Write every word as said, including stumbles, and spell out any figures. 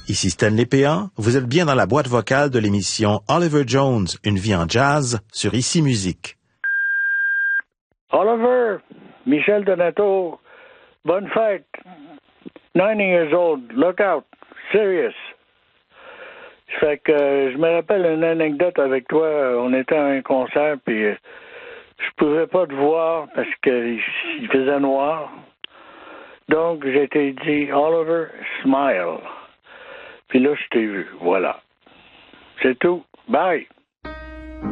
Ici Stanley Péan, vous êtes bien dans la boîte vocale de l'émission Oliver Jones, une vie en jazz sur Ici Musique. Oliver, Michel Donato, bonne fête. ninety years old, look out, serious. Fait que euh, je me rappelle une anecdote avec toi. On était à un concert, puis euh, je pouvais pas te voir parce qu'il faisait noir. Donc, j'ai été dit, Oliver, smile. Puis là, je t'ai vu. Voilà. C'est tout. Bye.